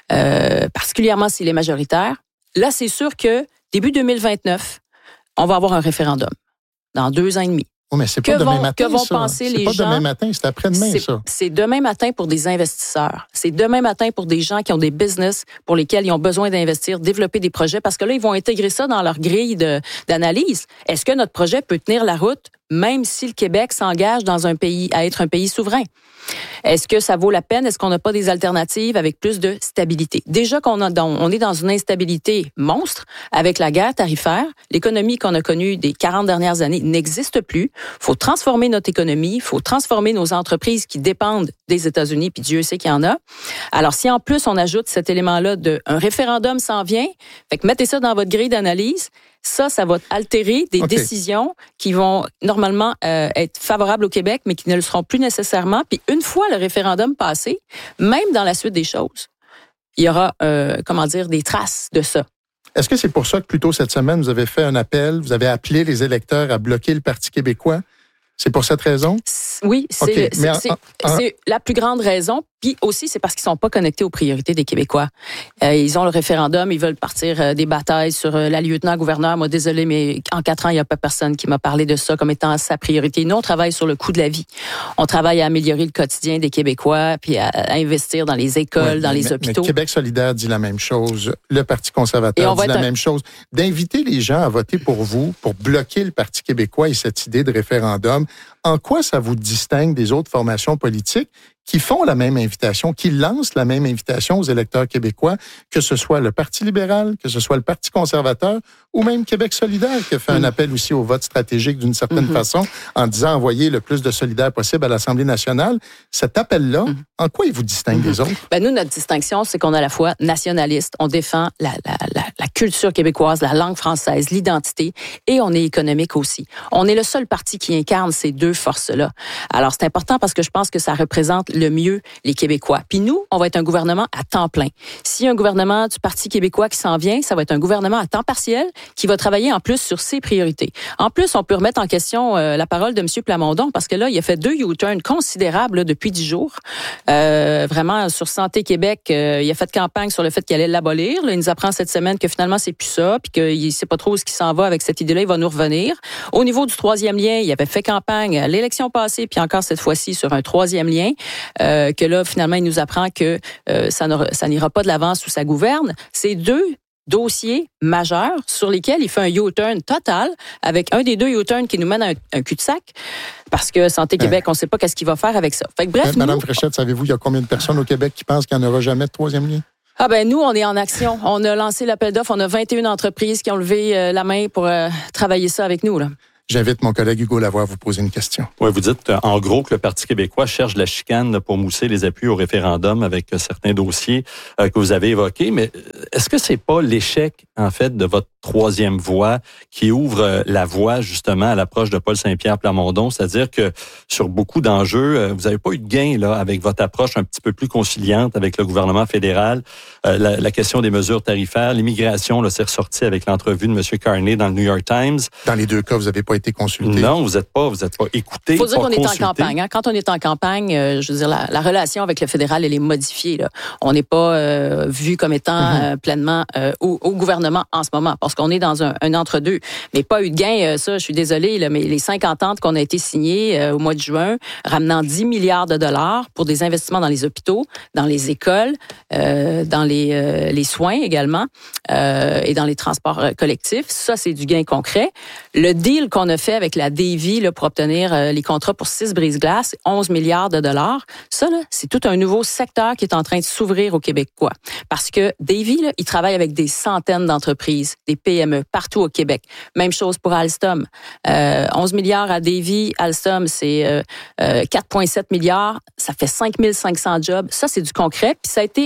S5: euh, particulièrement s'il est majoritaire, là, c'est sûr que début deux mille vingt-neuf, on va avoir un référendum dans deux ans et demi.
S1: Oh, mais c'est pas
S5: Que
S1: demain
S5: vont,
S1: matin,
S5: que vont
S1: ça.
S5: penser
S1: c'est
S5: les
S1: pas
S5: gens?
S1: demain matin, c'est après-demain,
S5: c'est,
S1: ça.
S5: C'est demain matin pour des investisseurs. C'est demain matin pour des gens qui ont des business pour lesquels ils ont besoin d'investir, développer des projets, parce que là, ils vont intégrer ça dans leur grille de, d'analyse. Est-ce que notre projet peut tenir la route, même si le Québec s'engage dans un pays à être un pays souverain? Est-ce que ça vaut la peine? Est-ce qu'on n'a pas des alternatives avec plus de stabilité? Déjà qu'on a, on est dans une instabilité monstre avec la guerre tarifaire. L'économie qu'on a connue des quarante dernières années n'existe plus. Il faut transformer notre économie. Il faut transformer nos entreprises qui dépendent des États-Unis, puis Dieu sait qu'il y en a. Alors, si en plus on ajoute cet élément-là de un référendum s'en vient, fait que mettez ça dans votre grille d'analyse. Ça, ça va altérer des okay. décisions qui vont normalement euh, être favorables au Québec, mais qui ne le seront plus nécessairement. Puis une fois le référendum passé, même dans la suite des choses, il y aura, euh, comment dire, des traces de ça.
S1: Est-ce que c'est pour ça que plus tôt cette semaine, vous avez fait un appel, vous avez appelé les électeurs à bloquer le Parti québécois? C'est pour cette raison?
S5: Oui, c'est, okay, c'est, c'est, en, en... c'est la plus grande raison. Puis aussi, c'est parce qu'ils sont pas connectés aux priorités des Québécois. Euh, ils ont le référendum, ils veulent partir euh, des batailles sur euh, la lieutenant-gouverneur. Moi, désolé, mais en quatre ans, il n'y a pas personne qui m'a parlé de ça comme étant sa priorité. Nous, on travaille sur le coût de la vie. On travaille à améliorer le quotidien des Québécois, puis à, à investir dans les écoles, ouais, dans
S1: mais,
S5: les hôpitaux.
S1: Mais Québec solidaire dit la même chose. Le Parti conservateur dit la un... même chose. D'inviter les gens à voter pour vous, pour bloquer le Parti québécois et cette idée de référendum, en quoi ça vous distingue des autres formations politiques qui font la même invitation, qui lancent la même invitation aux électeurs québécois, que ce soit le Parti libéral, que ce soit le Parti conservateur ou même Québec solidaire qui a fait mmh. un appel aussi au vote stratégique d'une certaine mmh. façon en disant envoyer le plus de solidaires possible à l'Assemblée nationale. Cet appel-là, mmh. en quoi il vous distingue mmh. des autres?
S5: Ben nous, notre distinction, c'est qu'on est à la fois nationaliste, on défend la, la, la, la culture québécoise, la langue française, l'identité, et on est économique aussi. On est le seul parti qui incarne ces deux forces-là. Alors, c'est important parce que je pense que ça représente le mieux les Québécois. Puis nous, on va être un gouvernement à temps plein. S'il y a un gouvernement du Parti québécois qui s'en vient, ça va être un gouvernement à temps partiel qui va travailler en plus sur ses priorités. En plus, on peut remettre en question euh, la parole de M. Plamondon parce que là, il a fait deux U-turns considérables là, depuis dix jours. Euh, vraiment, sur Santé Québec, euh, il a fait campagne sur le fait qu'il allait l'abolir. Là, il nous apprend cette semaine que finalement, c'est plus ça, puis qu'il ne sait pas trop où ce qui s'en va avec cette idée-là. Il va nous revenir. Au niveau du troisième lien, il avait fait campagne à l'élection passée, puis encore cette fois-ci sur un troisième lien. Euh, que là, finalement, il nous apprend que euh, ça, ça n'ira pas de l'avant sous sa gouverne. C'est deux dossiers majeurs sur lesquels il fait un U-turn total, avec un des deux U-turns qui nous mène à un, un cul-de-sac, parce que Santé Québec, on ne sait pas qu'est-ce qu'il va faire avec ça. Fait que, bref,
S1: Madame
S5: nous,
S1: Fréchette, savez-vous, il y a combien de personnes au Québec qui pensent qu'il n'y en aura jamais de troisième lien?
S5: Ah ben nous, on est en action. On a lancé l'appel d'offres. On a vingt et une entreprises qui ont levé euh, la main pour euh, travailler ça avec nous, là.
S1: J'invite mon collègue Hugo Lavoie à vous poser une question.
S6: Oui, vous dites en gros que le Parti québécois cherche de la chicane pour mousser les appuis au référendum avec certains dossiers euh, que vous avez évoqués, mais est-ce que c'est pas l'échec, en fait, de votre troisième voie qui ouvre la voie, justement, à l'approche de Paul Saint-Pierre Plamondon? C'est-à-dire que sur beaucoup d'enjeux, vous n'avez pas eu de gain là avec votre approche un petit peu plus conciliante avec le gouvernement fédéral. Euh, la, la question des mesures tarifaires, l'immigration, là, c'est ressorti avec l'entrevue de M. Carney dans le New York Times.
S1: Dans les deux cas, vous n'avez pas été consulté.
S6: Non, vous n'êtes pas, vous êtes pas écouté.
S5: Il faut dire qu'on
S6: consulté.
S5: est en campagne. Hein? Quand on est en campagne, euh, je veux dire, la, la relation avec le fédéral, elle est modifiée. Là. On n'est pas euh, vu comme étant mm-hmm. euh, pleinement euh, au, au gouvernement en ce moment, parce qu'on est dans un, un entre-deux. Mais pas eu de gain, euh, ça, je suis désolée, là, mais les cinq ententes qu'on a été signées euh, au mois de juin, ramenant dix milliards de dollars pour des investissements dans les hôpitaux, dans les écoles, euh, dans les, euh, les soins également, euh, et dans les transports euh, collectifs, ça, c'est du gain concret. Le deal qu'on a fait avec la Davy là, pour obtenir euh, les contrats pour six brise-glaces, onze milliards de dollars. Ça, là, c'est tout un nouveau secteur qui est en train de s'ouvrir aux Québécois. Parce que Davy, là, il travaille avec des centaines d'entreprises, des P M E, partout au Québec. Même chose pour Alstom. Euh, onze milliards à Davy, Alstom, c'est euh, euh, quatre virgule sept milliards. Ça fait cinq mille cinq cents jobs. Ça, c'est du concret. Puis ça a été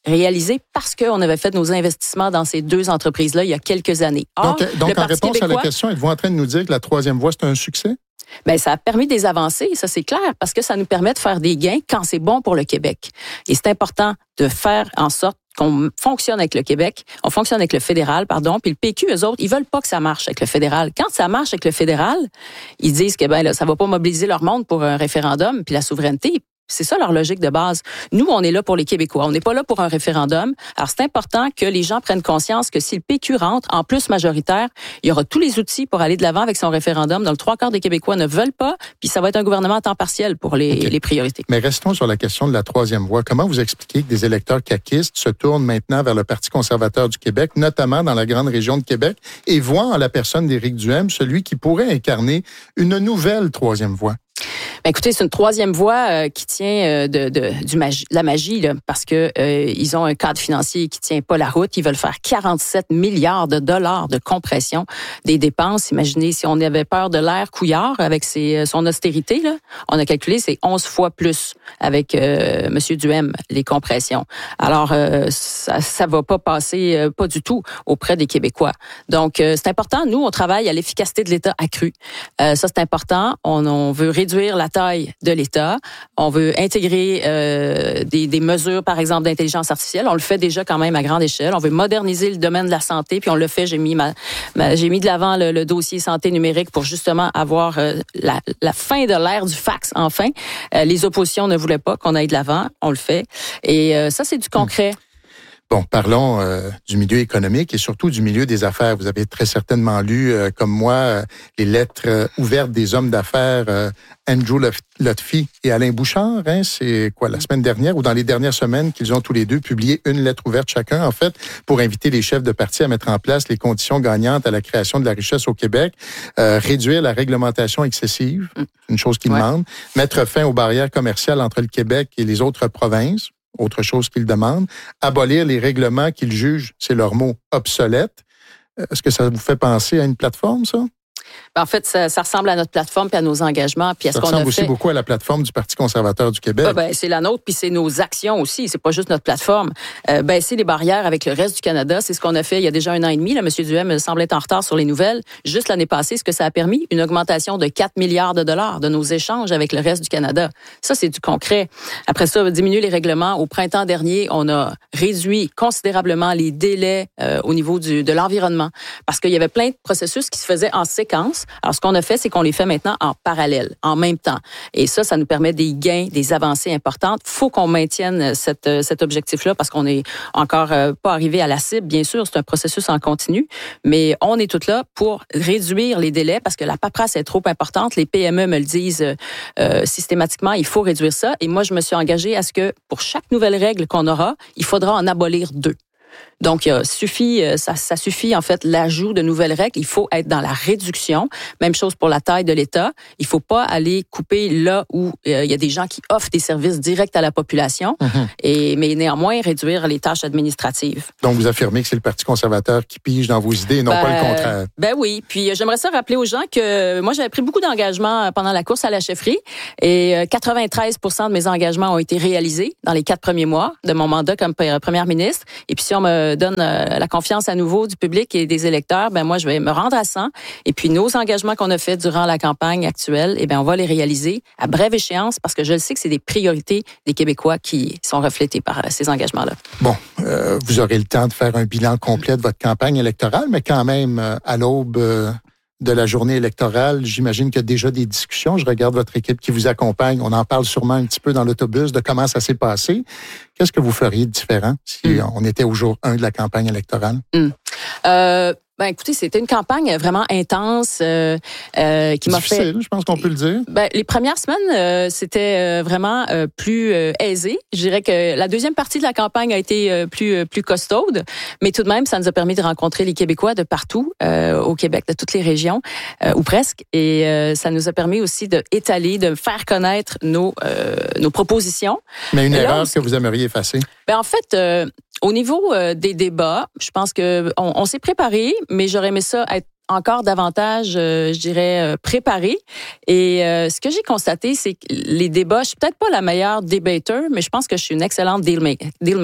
S5: réalisé parce qu'on avait fait nos investissements dans ces deux entreprises-là il y a quelques années. Or,
S1: donc, donc en réponse québécois, à la question, êtes-vous en train de nous dire que la troisième voie, c'est un succès?
S5: Bien, ça a permis des avancées, ça c'est clair, parce que ça nous permet de faire des gains quand c'est bon pour le Québec. Et c'est important de faire en sorte qu'on fonctionne avec le Québec, on fonctionne avec le fédéral, pardon, puis le P Q, eux autres, ils veulent pas que ça marche avec le fédéral. Quand ça marche avec le fédéral, ils disent que ben là, ça va pas mobiliser leur monde pour un référendum puis la souveraineté. C'est ça leur logique de base. Nous, on est là pour les Québécois. On n'est pas là pour un référendum. Alors, c'est important que les gens prennent conscience que si le P Q rentre, en plus majoritaire, il y aura tous les outils pour aller de l'avant avec son référendum. Donc, le trois quarts des Québécois ne veulent pas, puis ça va être un gouvernement à temps partiel pour les, okay. les priorités.
S1: Mais restons sur la question de la troisième voie. Comment vous expliquez que des électeurs caquistes se tournent maintenant vers le Parti conservateur du Québec, notamment dans la grande région de Québec, et voient en la personne d'Éric Duhaime celui qui pourrait incarner une nouvelle troisième voie?
S5: Ben écoutez, c'est une troisième voie euh, qui tient euh, de, de, du magie, la magie, là, parce que euh, ils ont un cadre financier qui tient pas la route. Ils veulent faire quarante-sept milliards de dollars de compression des dépenses. Imaginez si on avait peur de l'air Couillard avec ses, son austérité, là, on a calculé c'est onze fois plus avec euh, M. Duhaime les compressions. Alors euh, ça, ça va pas passer, euh, pas du tout auprès des Québécois. Donc euh, c'est important. Nous, on travaille à l'efficacité de l'État accrue. Euh, ça c'est important. On, on veut réduire la taille de l'État. On veut intégrer euh, des, des mesures, par exemple, d'intelligence artificielle. On le fait déjà quand même à grande échelle. On veut moderniser le domaine de la santé, puis on le fait. J'ai mis, ma, ma, j'ai mis de l'avant le, le dossier santé numérique pour justement avoir euh, la, la fin de l'ère du fax, enfin. Euh, les oppositions ne voulaient pas qu'on aille de l'avant. On le fait. Et euh, ça, c'est du concret.
S1: Bon, parlons euh, du milieu économique et surtout du milieu des affaires. Vous avez très certainement lu, euh, comme moi, euh, les lettres euh, ouvertes des hommes d'affaires euh, Andrew Lutfy et Alain Bouchard. Hein, c'est quoi, la semaine dernière ou dans les dernières semaines qu'ils ont tous les deux publié une lettre ouverte chacun, en fait, pour inviter les chefs de parti à mettre en place les conditions gagnantes à la création de la richesse au Québec, euh, réduire la réglementation excessive, une chose qu'ils ouais. demandent, mettre fin aux barrières commerciales entre le Québec et les autres provinces, autre chose qu'ils demandent, abolir les règlements qu'ils jugent, c'est leur mot, obsolètes. Est-ce que ça vous fait penser à une plateforme, ça?
S5: En fait, ça, ça ressemble à notre plateforme puis à nos engagements. Puis à ce
S1: ça
S5: qu'on
S1: ressemble
S5: a
S1: aussi
S5: fait...
S1: beaucoup à la plateforme du Parti conservateur du Québec.
S5: Ah ben, c'est la nôtre, puis c'est nos actions aussi. C'est pas juste notre plateforme. Euh, baisser les barrières avec le reste du Canada, c'est ce qu'on a fait il y a déjà un an et demi. Là, M. Duhaime semble être en retard sur les nouvelles. Juste l'année passée, ce que ça a permis, une augmentation de quatre milliards de dollars de nos échanges avec le reste du Canada. Ça, c'est du concret. Après ça, diminuer les règlements. Au printemps dernier, on a réduit considérablement les délais euh, au niveau du, de l'environnement parce qu'il y avait plein de processus qui se faisaient en séquence. Alors, ce qu'on a fait, c'est qu'on les fait maintenant en parallèle, en même temps. Et ça, ça nous permet des gains, des avancées importantes. Il faut qu'on maintienne cette, cet objectif-là parce qu'on n'est encore euh, pas arrivé à la cible. Bien sûr, c'est un processus en continu, mais on est tous là pour réduire les délais parce que la paperasse est trop importante. Les P M E me le disent euh, systématiquement, il faut réduire ça. Et moi, je me suis engagée à ce que pour chaque nouvelle règle qu'on aura, il faudra en abolir deux. Donc, il suffit, ça, ça suffit en fait l'ajout de nouvelles règles. Il faut être dans la réduction. Même chose pour la taille de l'État. Il faut pas aller couper là où euh, il y a des gens qui offrent des services directs à la population, mm-hmm. et mais néanmoins réduire les tâches administratives.
S1: Donc, vous affirmez que c'est le Parti conservateur qui pige dans vos idées et non ben, pas le contraire.
S5: Ben oui. Puis j'aimerais ça rappeler aux gens que moi j'avais pris beaucoup d'engagements pendant la course à la chefferie et quatre-vingt-treize pour cent de mes engagements ont été réalisés dans les quatre premiers mois de mon mandat comme première ministre. Et puis si on me donne la confiance à nouveau du public et des électeurs, ben moi je vais me rendre à cent. Et puis nos engagements qu'on a faits durant la campagne actuelle, eh ben on va les réaliser à brève échéance parce que je le sais que c'est des priorités des Québécois qui sont reflétées par ces engagements-là.
S1: Bon, euh, vous aurez le temps de faire un bilan complet de votre campagne électorale, mais quand même euh, à l'aube euh, de la journée électorale, j'imagine qu'il y a déjà des discussions. Je regarde votre équipe qui vous accompagne. On en parle sûrement un petit peu dans l'autobus de comment ça s'est passé. Qu'est-ce que vous feriez de différent si mm. on était au jour un de la campagne électorale?
S5: Mm. Euh, ben écoutez, c'était une campagne vraiment intense euh, euh, qui m'a fait...
S1: Difficile, je pense qu'on peut le dire.
S5: Ben, les premières semaines, euh, c'était euh, vraiment euh, plus euh, aisé. Je dirais que la deuxième partie de la campagne a été euh, plus euh, plus costaude, mais tout de même, ça nous a permis de rencontrer les Québécois de partout euh, au Québec, de toutes les régions, euh, ou presque, et euh, ça nous a permis aussi d'étaler, de faire connaître nos euh, nos propositions.
S1: Mais une et erreur là, que vous aimeriez effacer?
S5: Ben en fait... Euh, Au niveau euh, des débats, je pense que on, on s'est préparé, mais j'aurais aimé ça être encore davantage, euh, je dirais, euh, préparé. Et euh, ce que j'ai constaté, c'est que les débats, je suis peut-être pas la meilleure débatteur, mais je pense que je suis une excellente deal maker.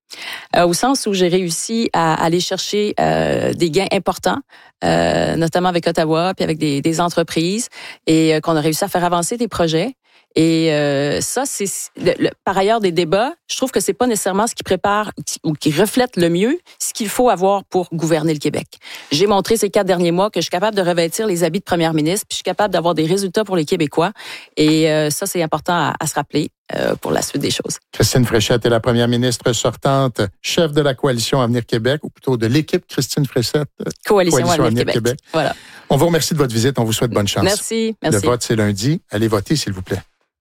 S5: Euh, au sens où j'ai réussi à aller chercher euh, des gains importants, euh, notamment avec Ottawa, puis avec des, des entreprises, et euh, qu'on a réussi à faire avancer des projets. Et euh, ça, c'est le, le, par ailleurs des débats. Je trouve que c'est pas nécessairement ce qui prépare ou qui reflète le mieux ce qu'il faut avoir pour gouverner le Québec. J'ai montré ces quatre derniers mois que je suis capable de revêtir les habits de première ministre, puis je suis capable d'avoir des résultats pour les Québécois. Et euh, ça, c'est important à, à se rappeler euh, pour la suite des choses.
S1: Christine Fréchette est la première ministre sortante, chef de la coalition Avenir Québec, ou plutôt de l'équipe Christine Fréchette.
S5: Coalition, coalition Avenir, Avenir Québec. Québec. Voilà.
S1: On vous remercie de votre visite. On vous souhaite bonne chance.
S5: Merci. Merci.
S1: Le vote, c'est lundi. Allez voter, s'il vous plaît.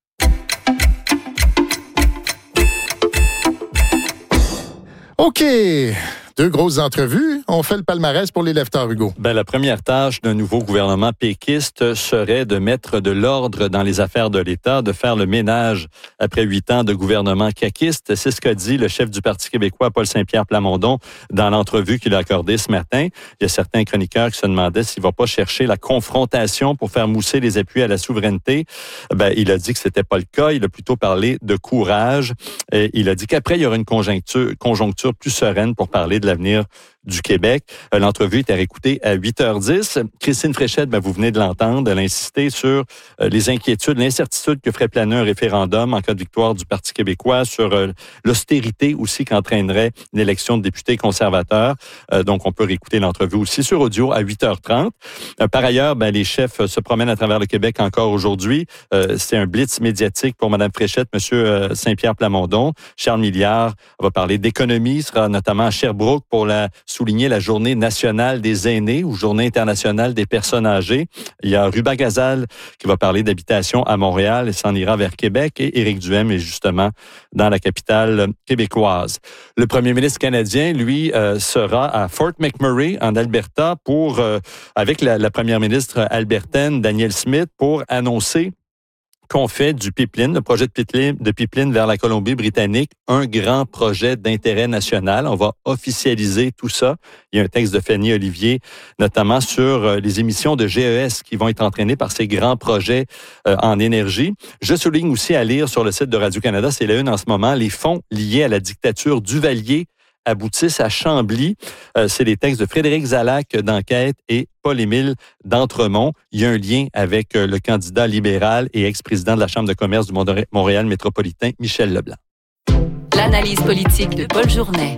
S1: OK. Deux grosses entrevues. On fait le palmarès pour l'électeur, Hugo.
S6: Ben, la première tâche d'un nouveau gouvernement péquiste serait de mettre de l'ordre dans les affaires de l'État, de faire le ménage après huit ans de gouvernement caquiste. C'est ce qu'a dit le chef du Parti québécois, Paul Saint-Pierre Plamondon, dans l'entrevue qu'il a accordée ce matin. Il y a certains chroniqueurs qui se demandaient s'il ne va pas chercher la confrontation pour faire mousser les appuis à la souveraineté. Ben, il a dit que c'était pas le cas. Il a plutôt parlé de courage. Et il a dit qu'après, il y aura une conjoncture, conjoncture plus sereine pour parler de l'avenir du Québec. L'entrevue est à réécouter à huit heures dix. Christine Fréchette, ben, vous venez de l'entendre, elle a insisté sur euh, les inquiétudes, l'incertitude que ferait planer un référendum en cas de victoire du Parti québécois, sur euh, l'austérité aussi qu'entraînerait l'élection de députés conservateurs. Euh, donc, on peut réécouter l'entrevue aussi sur audio à huit heures trente. Euh, par ailleurs, ben, les chefs se promènent à travers le Québec encore aujourd'hui. Euh, c'est un blitz médiatique pour Mme Fréchette, M. Euh, Saint-Pierre Plamondon. Charles Milliard va parler d'économie, sera notamment à Sherbrooke pour la souligner la Journée nationale des aînés ou Journée internationale des personnes âgées. Il y a Ruba Gazal qui va parler d'habitation à Montréal et s'en ira vers Québec. Et Éric Duhem est justement dans la capitale québécoise. Le premier ministre canadien, lui, euh, sera à Fort McMurray en Alberta pour, euh, avec la, la première ministre albertaine, Danielle Smith, pour annoncer qu'on fait du pipeline, le projet de pipeline, de pipeline vers la Colombie-Britannique, un grand projet d'intérêt national. On va officialiser tout ça. Il y a un texte de Fanny Olivier, notamment sur les émissions de G E S qui vont être entraînées par ces grands projets euh, en énergie. Je souligne aussi à lire sur le site de Radio-Canada, c'est la une en ce moment, les fonds liés à la dictature Duvalier aboutissent à Chambly. Euh, c'est les textes de Frédéric Zalac d'Enquête et Paul-Émile d'Entremont. Il y a un lien avec euh, le candidat libéral et ex-président de la Chambre de commerce du Montréal métropolitain, Michel Leblanc.
S7: L'analyse politique de Paul Journet.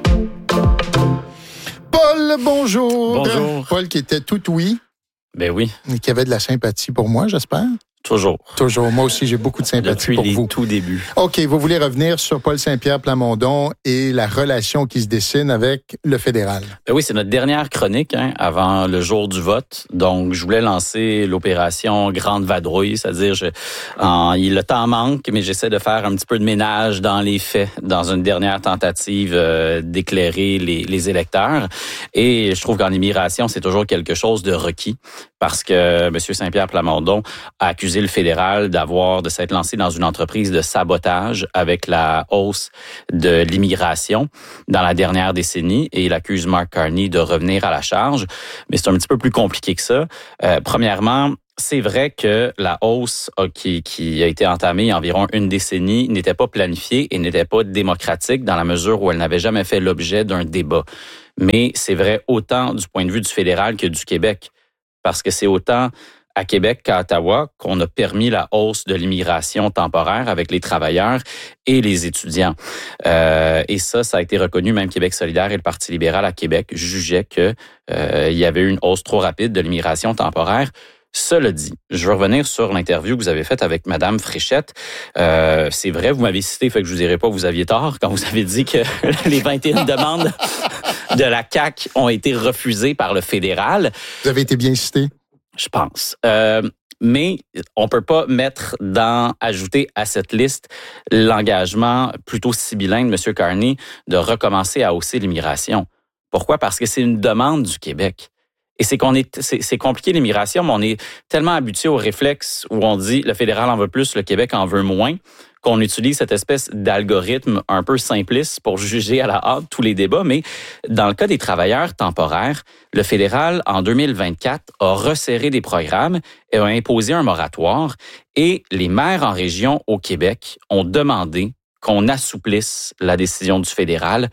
S1: Paul, bonjour.
S8: Bonjour.
S1: Paul qui était tout oui.
S8: Ben oui.
S1: Qui avait de la sympathie pour moi, j'espère.
S8: Toujours.
S1: Toujours. Moi aussi, j'ai beaucoup de sympathie
S8: Depuis
S1: pour
S8: les
S1: vous.
S8: tout débuts.
S1: OK, vous voulez revenir sur Paul Saint-Pierre Plamondon et la relation qui se dessine avec le fédéral.
S8: Ben oui, c'est notre dernière chronique hein, avant le jour du vote. Donc, je voulais lancer l'opération Grande Vadrouille, c'est-à-dire je, en, le temps manque, mais j'essaie de faire un petit peu de ménage dans les faits, dans une dernière tentative euh, d'éclairer les, les électeurs. Et je trouve qu'en immigration, c'est toujours quelque chose de requis parce que M. Saint-Pierre Plamondon a accusé le fédéral d'avoir, de s'être lancé dans une entreprise de sabotage avec la hausse de l'immigration dans la dernière décennie et il accuse Mark Carney de revenir à la charge. Mais c'est un petit peu plus compliqué que ça. Euh, premièrement, c'est vrai que la hausse qui, qui a été entamée il y a environ une décennie n'était pas planifiée et n'était pas démocratique dans la mesure où elle n'avait jamais fait l'objet d'un débat. Mais c'est vrai autant du point de vue du fédéral que du Québec, parce que c'est autant à Québec qu'à Ottawa qu'on a permis la hausse de l'immigration temporaire avec les travailleurs et les étudiants. Euh, et ça, ça a été reconnu, même Québec solidaire et le Parti libéral à Québec jugeaient que euh, il y avait eu une hausse trop rapide de l'immigration temporaire. Cela dit, je veux revenir sur l'interview que vous avez faite avec Mme Fréchette. Euh, c'est vrai, vous m'avez cité, fait que je vous dirai pas, vous aviez tort quand vous avez dit que les vingt et une demandes de la C A Q ont été refusées par le fédéral.
S1: Vous avez été bien cité.
S8: Je pense. Euh, mais on peut pas mettre dans, ajouter à cette liste l'engagement plutôt sibyllin de M. Carney de recommencer à hausser l'immigration. Pourquoi? Parce que c'est une demande du Québec. Et c'est qu'on est, c'est, c'est compliqué l'immigration, mais on est tellement habitué au réflexe où on dit le fédéral en veut plus, le Québec en veut moins, qu'on utilise cette espèce d'algorithme un peu simpliste pour juger à la hâte tous les débats. Mais dans le cas des travailleurs temporaires, le fédéral, en deux mille vingt-quatre, a resserré des programmes et a imposé un moratoire. Et les maires en région au Québec ont demandé qu'on assouplisse la décision du fédéral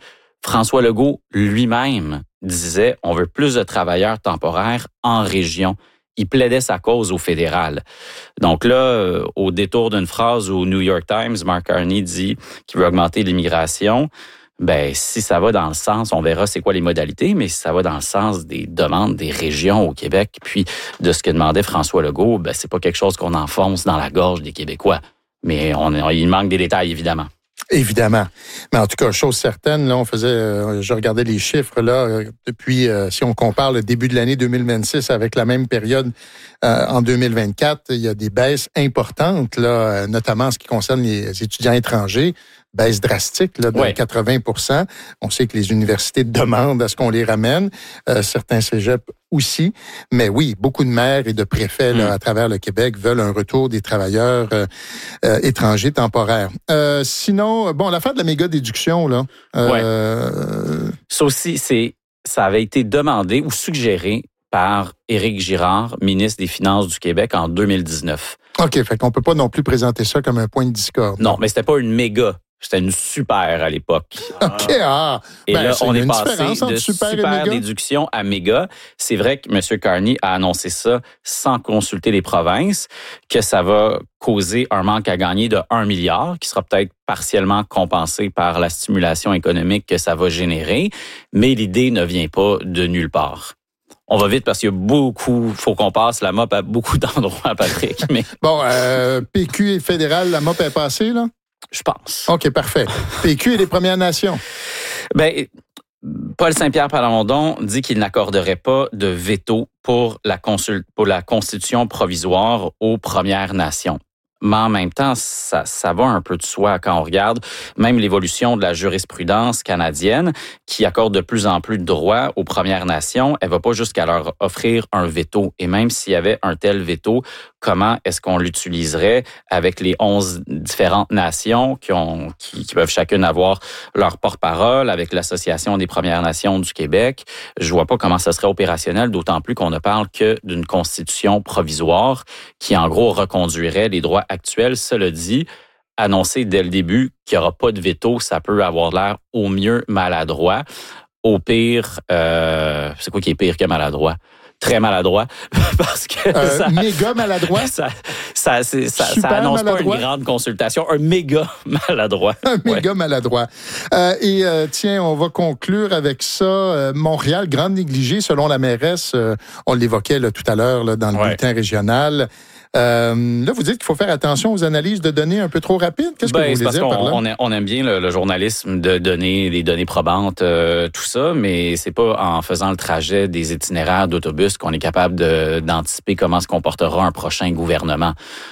S8: François Legault lui-même disait, on veut plus de travailleurs temporaires en région. Il plaidait sa cause au fédéral. Donc là, au détour d'une phrase au New York Times, Mark Carney dit qu'il veut augmenter l'immigration. Ben, si ça va dans le sens, on verra c'est quoi les modalités, mais si ça va dans le sens des demandes des régions au Québec, puis de ce que demandait François Legault, ben, c'est pas quelque chose qu'on enfonce dans la gorge des Québécois. Mais on, on, il manque des détails, évidemment.
S1: Évidemment. Mais en tout cas, chose certaine, là, on faisait, euh, je regardais les chiffres, là, euh, depuis, euh, si on compare le début de l'année deux mille vingt-six avec la même période euh, en deux mille vingt-quatre, il y a des baisses importantes, là, euh, notamment en ce qui concerne les étudiants étrangers. Baisse drastique là, de ouais. quatre-vingts pour cent. On sait que les universités demandent à ce qu'on les ramène. Euh, certains cégeps aussi. Mais oui, beaucoup de maires et de préfets là, mmh. à travers le Québec veulent un retour des travailleurs euh, euh, étrangers temporaires. Euh, sinon, bon, l'affaire de la méga-déduction, là. Euh,
S8: ouais. Ça aussi, c'est, ça avait été demandé ou suggéré par Éric Girard, ministre des Finances du Québec, en deux mille dix-neuf.
S1: OK, fait qu'on peut pas non plus présenter ça comme un point de discorde.
S8: Non, mais c'était pas une méga. C'était une super à l'époque.
S1: OK, ah!
S8: Et
S1: ben,
S8: là,
S1: c'est
S8: on est passé de
S1: super,
S8: super déduction à méga. C'est vrai que M. Carney a annoncé ça sans consulter les provinces, que ça va causer un manque à gagner de un milliard, qui sera peut-être partiellement compensé par la stimulation économique que ça va générer. Mais l'idée ne vient pas de nulle part. On va vite parce qu'il y a beaucoup, faut qu'on passe la mop à beaucoup d'endroits, Patrick. Mais...
S1: bon, euh, P Q et fédéral, la mop est passée, là?
S8: Je pense.
S1: OK, parfait. P Q et les Premières Nations.
S8: Ben, Paul Saint-Pierre Plamondon dit qu'il n'accorderait pas de veto pour la, consul- pour la constitution provisoire aux Premières Nations. Mais en même temps, ça, ça va un peu de soi quand on regarde même l'évolution de la jurisprudence canadienne qui accorde de plus en plus de droits aux Premières Nations. Elle va pas jusqu'à leur offrir un veto. Et même s'il y avait un tel veto, comment est-ce qu'on l'utiliserait avec les onze différentes nations qui, ont, qui, qui peuvent chacune avoir leur porte-parole, avec l'Association des Premières Nations du Québec? Je vois pas comment ça serait opérationnel, d'autant plus qu'on ne parle que d'une constitution provisoire qui, en gros, reconduirait les droits actuels. Cela dit, annoncer dès le début qu'il n'y aura pas de veto, ça peut avoir l'air au mieux maladroit. Au pire, euh, c'est quoi qui est pire que maladroit? Très maladroit, parce que
S1: euh,
S8: ça...
S1: méga maladroit?
S8: Ça, ça, c'est, ça, ça annonce maladroit. Pas une grande consultation, un méga maladroit.
S1: Un
S8: ouais.
S1: méga maladroit. Euh, et euh, tiens, on va conclure avec ça. Euh, Montréal, grande négligée, selon la mairesse, euh, on l'évoquait là, tout à l'heure là, dans le ouais. bulletin régional. Euh, là, vous dites qu'il faut faire attention aux analyses de données un peu trop rapides. Qu'est-ce
S8: ben,
S1: que vous voulez dire par là?
S8: On, on aime bien le, le journalisme de données, les données probantes, euh, tout ça, mais c'est pas en faisant le trajet des itinéraires d'autobus qu'on est capable de, d'anticiper comment se comportera un prochain gouvernement.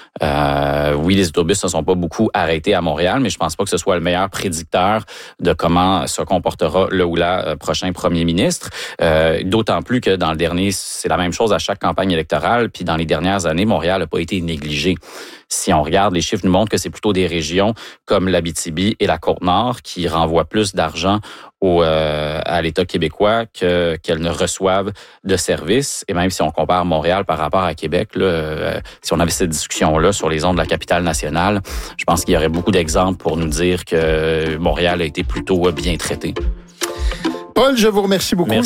S8: Euh, oui, les autobus ne sont pas beaucoup arrêtés à Montréal, mais je pense pas que ce soit le meilleur prédicteur de comment se comportera le ou la euh, prochain premier ministre. Euh, d'autant plus que dans le dernier, c'est la même chose à chaque campagne électorale, puis dans les dernières années, Montréal n'a pas été négligé. Si on regarde, les chiffres nous montrent que c'est plutôt des régions comme l'Abitibi et la Côte-Nord qui renvoient plus d'argent au, euh, à l'État québécois que, qu'elles ne reçoivent de services. Et même si on compare Montréal par rapport à Québec, là, euh, si on avait cette discussion-là sur les ondes de la capitale nationale, je pense qu'il y aurait beaucoup d'exemples pour nous dire que Montréal a été plutôt bien traité.
S1: Paul, je vous remercie beaucoup.
S8: Merci.